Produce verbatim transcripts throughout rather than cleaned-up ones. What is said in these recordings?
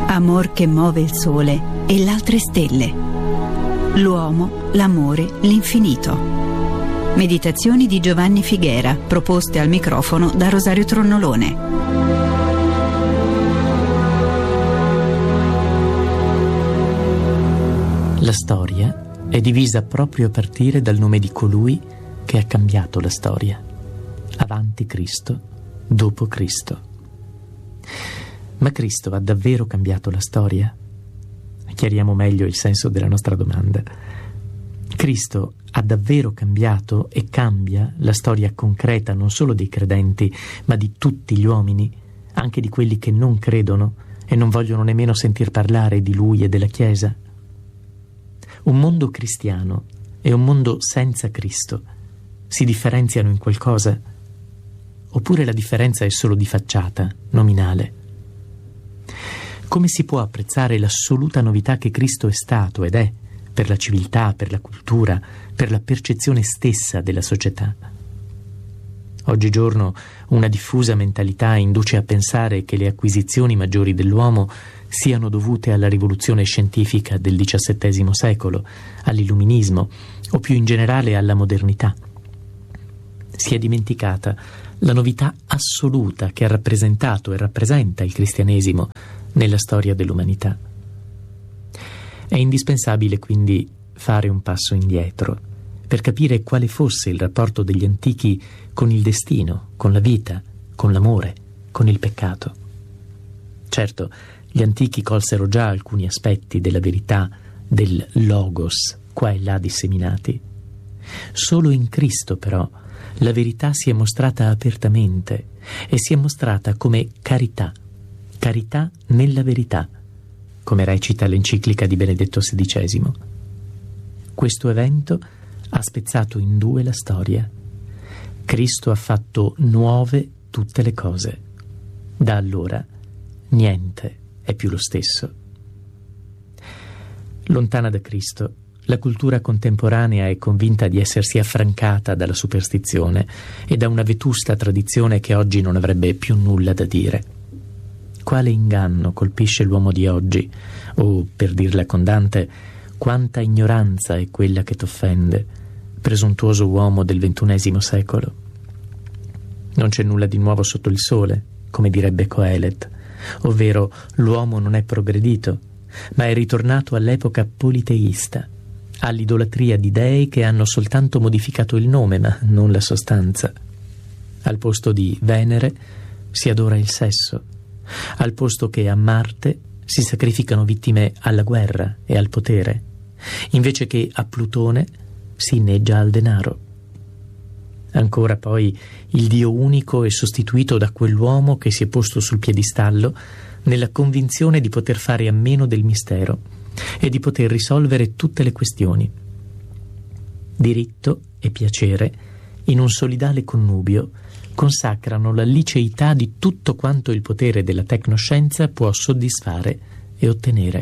Amor che muove il sole e le altre stelle. L'uomo, l'amore, l'infinito. Meditazioni di Giovanni Figuera, proposte al microfono da Rosario Tronnolone. La storia è divisa proprio a partire dal nome di colui che ha cambiato la storia. Avanti Cristo, dopo Cristo. Ma Cristo ha davvero cambiato la storia? Chiariamo meglio il senso della nostra domanda. Cristo ha davvero cambiato e cambia la storia concreta non solo dei credenti, ma di tutti gli uomini, anche di quelli che non credono e non vogliono nemmeno sentir parlare di Lui e della Chiesa? Un mondo cristiano e un mondo senza Cristo si differenziano in qualcosa? Oppure la differenza è solo di facciata, nominale? Come si può apprezzare l'assoluta novità che Cristo è stato ed è per la civiltà, per la cultura, per la percezione stessa della società? Oggigiorno una diffusa mentalità induce a pensare che le acquisizioni maggiori dell'uomo siano dovute alla rivoluzione scientifica del diciassettesimo secolo, all'illuminismo o più in generale alla modernità. Si è dimenticata la novità assoluta che ha rappresentato e rappresenta il cristianesimo nella storia dell'umanità. È indispensabile quindi fare un passo indietro per capire quale fosse il rapporto degli antichi con il destino, con la vita, con l'amore, con il peccato. Certo, gli antichi colsero già alcuni aspetti della verità del logos qua e là disseminati. Solo in Cristo però la verità si è mostrata apertamente e si è mostrata come carità, carità nella verità, come recita l'enciclica di Benedetto sedicesimo. Questo evento ha spezzato in due la storia. Cristo ha fatto nuove tutte le cose. Da allora niente è più lo stesso. Lontana da Cristo, la cultura contemporanea è convinta di essersi affrancata dalla superstizione e da una vetusta tradizione che oggi non avrebbe più nulla da dire. Quale inganno colpisce l'uomo di oggi? O, per dirla con Dante, quanta ignoranza è quella che t'offende, presuntuoso uomo del ventunesimo secolo. Non c'è nulla di nuovo sotto il sole, come direbbe Coelet, ovvero l'uomo non è progredito, ma è ritornato all'epoca politeista, all'idolatria di dei che hanno soltanto modificato il nome, ma non la sostanza. Al posto di Venere si adora il sesso, al posto che a Marte si sacrificano vittime alla guerra e al potere, invece che a Plutone si inneggia al denaro. Ancora poi il Dio unico è sostituito da quell'uomo che si è posto sul piedistallo nella convinzione di poter fare a meno del mistero e di poter risolvere tutte le questioni. Diritto e piacere, in un solidale connubio, consacrano la liceità di tutto quanto il potere della tecnoscienza può soddisfare e ottenere.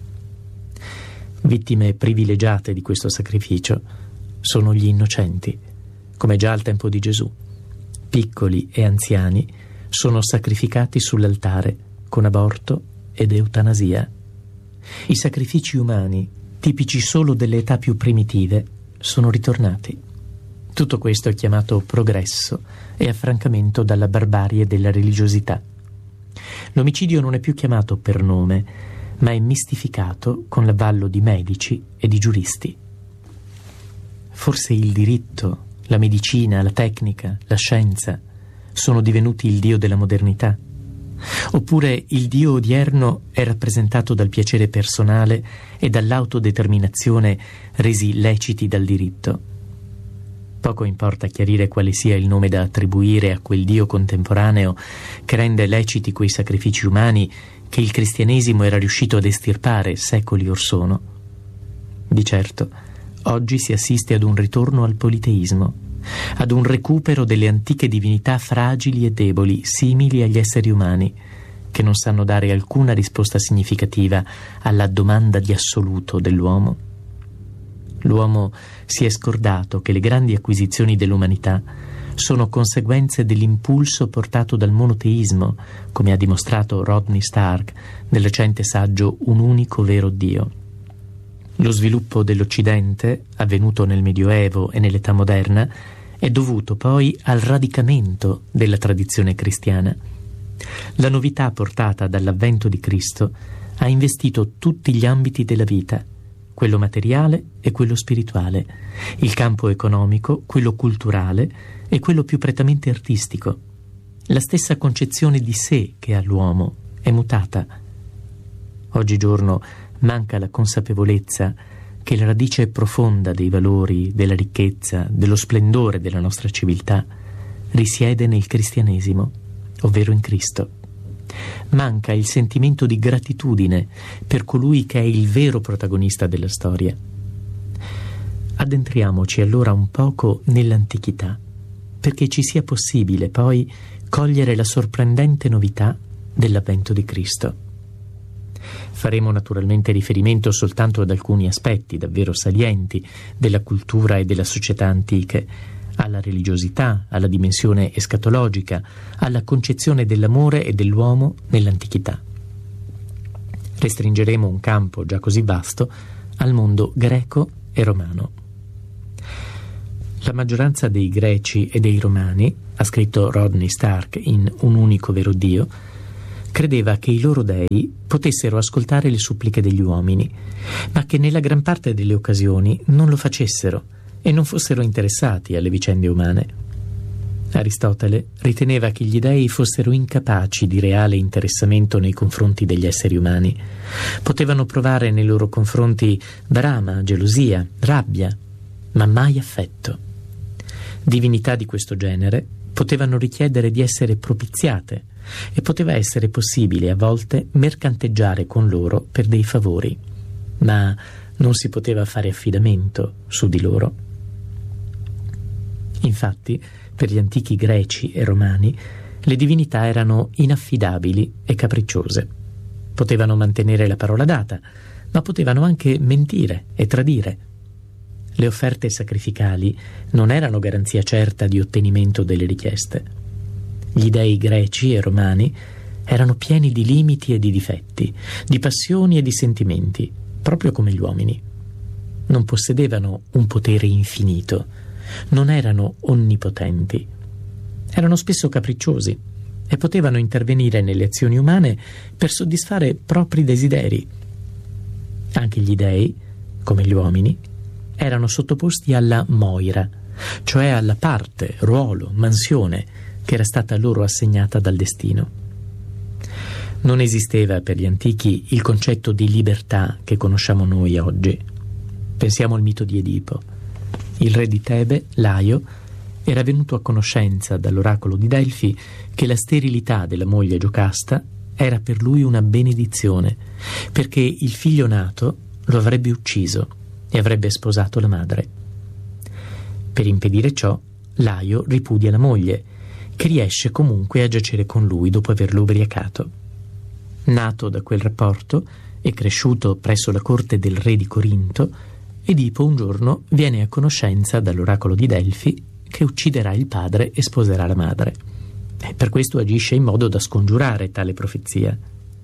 Vittime privilegiate di questo sacrificio sono gli innocenti, come già al tempo di Gesù. Piccoli e anziani sono sacrificati sull'altare con aborto ed eutanasia. I sacrifici umani, tipici solo delle età più primitive, sono ritornati. Tutto questo è chiamato progresso e affrancamento dalla barbarie della religiosità. L'omicidio non è più chiamato per nome, ma è mistificato con l'avallo di medici e di giuristi. Forse il diritto, la medicina, la tecnica, la scienza sono divenuti il Dio della modernità? Oppure il Dio odierno è rappresentato dal piacere personale e dall'autodeterminazione resi leciti dal diritto? Poco importa chiarire quale sia il nome da attribuire a quel Dio contemporaneo che rende leciti quei sacrifici umani che il cristianesimo era riuscito ad estirpare secoli or sono. Di certo, oggi si assiste ad un ritorno al politeismo, ad un recupero delle antiche divinità fragili e deboli, simili agli esseri umani, che non sanno dare alcuna risposta significativa alla domanda di assoluto dell'uomo. L'uomo si è scordato che le grandi acquisizioni dell'umanità sono conseguenze dell'impulso portato dal monoteismo, come ha dimostrato Rodney Stark nel recente saggio Un unico vero Dio. Lo sviluppo dell'Occidente, avvenuto nel Medioevo e nell'età moderna, è dovuto poi al radicamento della tradizione cristiana. La novità portata dall'avvento di Cristo ha investito tutti gli ambiti della vita, quello materiale e quello spirituale, il campo economico, quello culturale e quello più prettamente artistico. La stessa concezione di sé che ha l'uomo è mutata. Oggigiorno manca la consapevolezza che la radice profonda dei valori, della ricchezza, dello splendore della nostra civiltà risiede nel cristianesimo, ovvero in Cristo. Manca il sentimento di gratitudine per colui che è il vero protagonista della storia. Addentriamoci allora un poco nell'antichità, perché ci sia possibile poi cogliere la sorprendente novità dell'avvento di Cristo. Faremo naturalmente riferimento soltanto ad alcuni aspetti davvero salienti della cultura e della società antiche, alla religiosità, alla dimensione escatologica, alla concezione dell'amore e dell'uomo nell'antichità. Restringeremo un campo già così vasto al mondo greco e romano. La maggioranza dei greci e dei romani, ha scritto Rodney Stark in Un unico vero Dio, credeva che i loro dei potessero ascoltare le suppliche degli uomini, ma che nella gran parte delle occasioni non lo facessero e non fossero interessati alle vicende umane. Aristotele riteneva che gli dei fossero incapaci di reale interessamento nei confronti degli esseri umani. Potevano provare nei loro confronti brama, gelosia, rabbia, ma mai affetto. Divinità di questo genere potevano richiedere di essere propiziate e poteva essere possibile a volte mercanteggiare con loro per dei favori, ma non si poteva fare affidamento su di loro. Infatti, per gli antichi greci e romani, le divinità erano inaffidabili e capricciose. Potevano mantenere la parola data, ma potevano anche mentire e tradire. Le offerte sacrificali non erano garanzia certa di ottenimento delle richieste. Gli dei greci e romani erano pieni di limiti e di difetti, di passioni e di sentimenti, proprio come gli uomini. Non possedevano un potere infinito, non erano onnipotenti. Erano spesso capricciosi e potevano intervenire nelle azioni umane per soddisfare propri desideri. Anche gli dei, come gli uomini, erano sottoposti alla moira, cioè alla parte, ruolo, mansione che era stata loro assegnata dal destino. Non esisteva per gli antichi il concetto di libertà che conosciamo noi oggi. Pensiamo al mito di Edipo. Il re di Tebe, Laio, era venuto a conoscenza dall'oracolo di Delfi che la sterilità della moglie Giocasta era per lui una benedizione, perché il figlio nato lo avrebbe ucciso e avrebbe sposato la madre. Per impedire ciò, Laio ripudia la moglie, che riesce comunque a giacere con lui dopo averlo ubriacato. Nato da quel rapporto e cresciuto presso la corte del re di Corinto, Edipo un giorno viene a conoscenza dall'oracolo di Delfi che ucciderà il padre e sposerà la madre. E per questo agisce in modo da scongiurare tale profezia.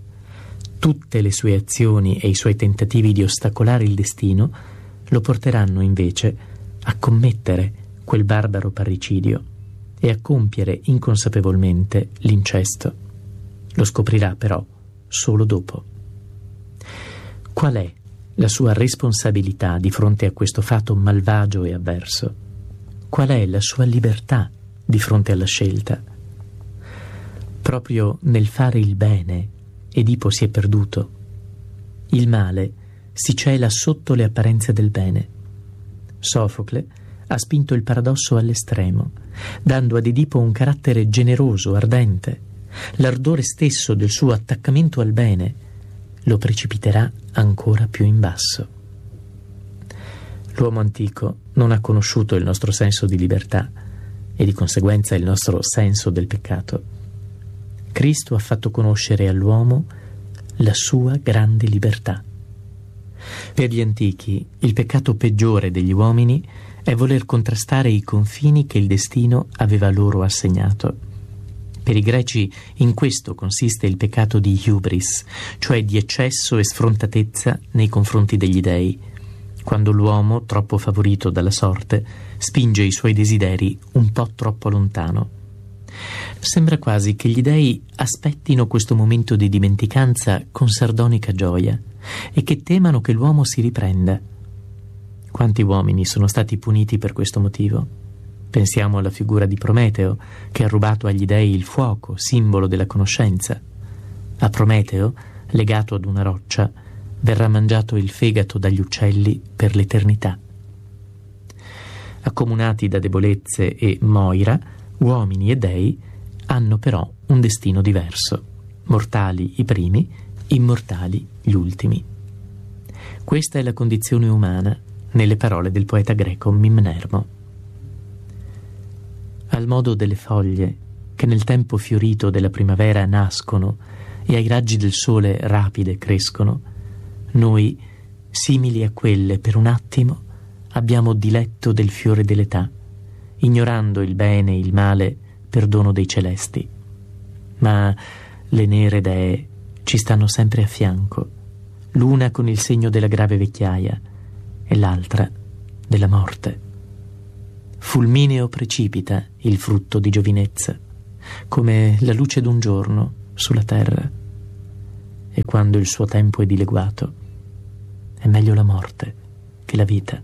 Tutte le sue azioni e i suoi tentativi di ostacolare il destino lo porteranno invece a commettere quel barbaro parricidio e a compiere inconsapevolmente l'incesto. Lo scoprirà però solo dopo. Qual è la sua responsabilità di fronte a questo fatto malvagio e avverso? Qual è la sua libertà di fronte alla scelta? Proprio nel fare il bene Edipo si è perduto. Il male si cela sotto le apparenze del bene. Sofocle ha spinto il paradosso all'estremo, dando ad Edipo un carattere generoso, ardente. L'ardore stesso del suo attaccamento al bene lo precipiterà ancora più in basso. L'uomo antico non ha conosciuto il nostro senso di libertà e di conseguenza il nostro senso del peccato. Cristo ha fatto conoscere all'uomo la sua grande libertà. Per gli antichi il peccato peggiore degli uomini è voler contrastare i confini che il destino aveva loro assegnato. Per i greci in questo consiste il peccato di hubris, cioè di eccesso e sfrontatezza nei confronti degli dei, quando l'uomo, troppo favorito dalla sorte, spinge i suoi desideri un po' troppo lontano. Sembra quasi che gli dei aspettino questo momento di dimenticanza con sardonica gioia e che temano che l'uomo si riprenda. Quanti uomini sono stati puniti per questo motivo? Pensiamo alla figura di Prometeo, che ha rubato agli dei il fuoco, simbolo della conoscenza. A Prometeo, legato ad una roccia, verrà mangiato il fegato dagli uccelli per l'eternità. Accomunati da debolezze e Moira, uomini e dei hanno però un destino diverso. Mortali i primi, immortali gli ultimi. Questa è la condizione umana, nelle parole del poeta greco Mimnermo. Al modo delle foglie che nel tempo fiorito della primavera nascono e ai raggi del sole rapide crescono, noi, simili a quelle per un attimo, abbiamo diletto del fiore dell'età, ignorando il bene e il male per dono dei celesti. Ma le nere dee ci stanno sempre a fianco, l'una con il segno della grave vecchiaia e l'altra della morte. Fulmineo precipita il frutto di giovinezza, come la luce d'un giorno sulla terra, e quando il suo tempo è dileguato, è meglio la morte che la vita.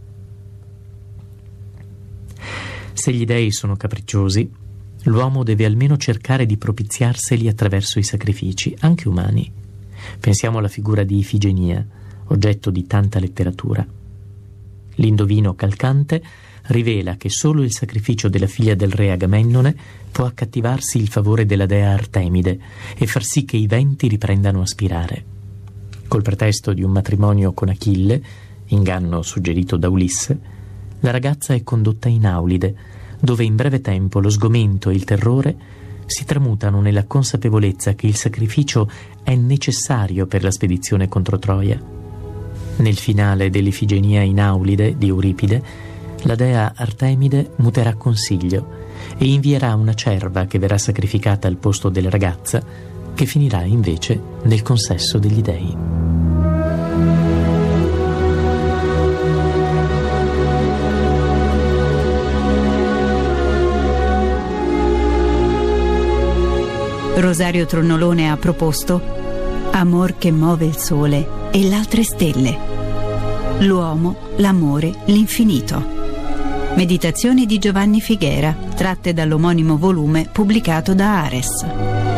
Se gli dei sono capricciosi, l'uomo deve almeno cercare di propiziarseli attraverso i sacrifici, anche umani. Pensiamo alla figura di Ifigenia, oggetto di tanta letteratura. L'indovino calcante rivela che solo il sacrificio della figlia del re Agamennone può accattivarsi il favore della dea Artemide e far sì che i venti riprendano a spirare. Col pretesto di un matrimonio con Achille, inganno suggerito da Ulisse, la ragazza è condotta in Aulide, dove in breve tempo lo sgomento e il terrore si tramutano nella consapevolezza che il sacrificio è necessario per la spedizione contro Troia. Nel finale dell'Ifigenia in Aulide di Euripide, la dea Artemide muterà consiglio e invierà una cerva che verrà sacrificata al posto della ragazza, che finirà invece nel consesso degli dei. Rosario Tronnolone ha proposto Amor che muove il sole e le altre stelle. L'uomo, l'amore, l'infinito. Meditazioni di Giovanni Figuera, tratte dall'omonimo volume pubblicato da Ares.